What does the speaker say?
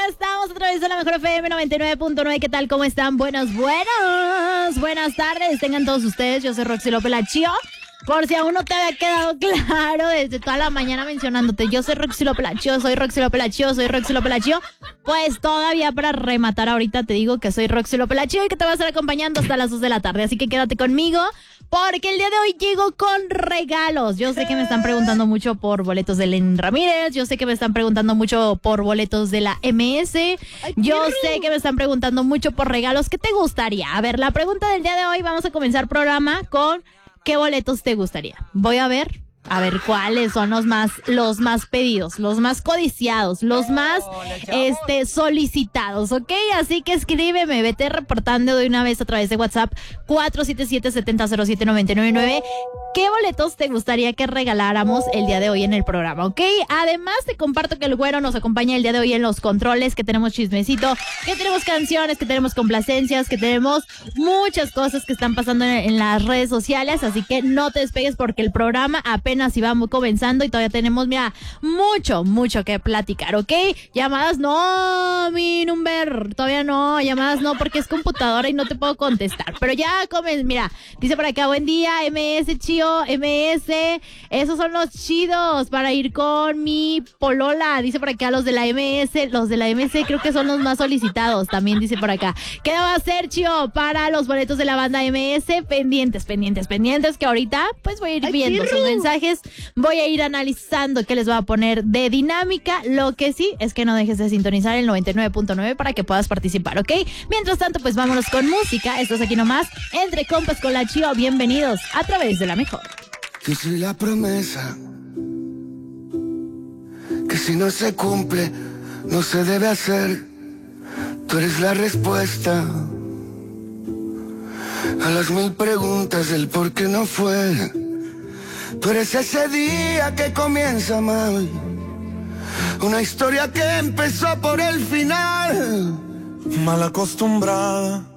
estamos a través de la Mejor FM 99.9. ¿Qué tal? ¿Cómo están? Buenas tardes. Tengan todos ustedes. Yo soy Roxy López La Chío. Por si aún no te había quedado claro desde toda la mañana mencionándote, yo soy Roxy López La Chío, soy Roxy López La Chío, soy Roxy López La Chío. Pues todavía para rematar ahorita te digo que soy Roxy López La Chío y que te voy a estar acompañando hasta las 2 de la tarde. Así que quédate conmigo porque el día de hoy llego con regalos. Yo sé que me están preguntando mucho por boletos de Len Ramírez, yo sé que me están preguntando mucho por boletos de la MS, yo sé que me están preguntando mucho por regalos. ¿Qué te gustaría? A ver, la pregunta del día de hoy, vamos a comenzar programa con ¿qué boletos te gustaría? Voy a ver cuáles son los más pedidos, los más codiciados, los más solicitados, ¿ok? Así que escríbeme, vete reportando de una vez a través de WhatsApp 477-7007-999. ¿Qué boletos te gustaría que regaláramos el día de hoy en el programa, ok? Además te comparto que el güero nos acompaña el día de hoy en los controles, que tenemos chismecito, que tenemos canciones, que tenemos complacencias, que tenemos muchas cosas que están pasando en las redes sociales, así que no te despegues porque el programa apenas iba comenzando y todavía tenemos, mira, mucho que platicar, ¿ok? Llamadas no, mi number, todavía no, llamadas no porque es computadora y no te puedo contestar, pero ya mira, dice por acá, buen día, MS Chío, MS, esos son los chidos para ir con mi polola, dice por acá los de la MS creo que son los más solicitados, también dice por acá. ¿Qué va a hacer, Chío, para los boletos de la banda MS? Pendientes, que ahorita pues voy a ir viendo sus mensajes, voy a ir analizando qué les voy a poner de dinámica. Lo que sí es que no dejes de sintonizar el 99.9 para que puedas participar, ¿ok? Mientras tanto, pues vámonos con música. Estás aquí nomás, Entre Compas con La Chío. Bienvenidos a través de la Mejor. Yo soy la promesa que si no se cumple, no se debe hacer. Tú eres la respuesta a las 1000 preguntas del por qué no fue. Tú eres ese día que comienza mal, una historia que empezó por el final. Mal acostumbrada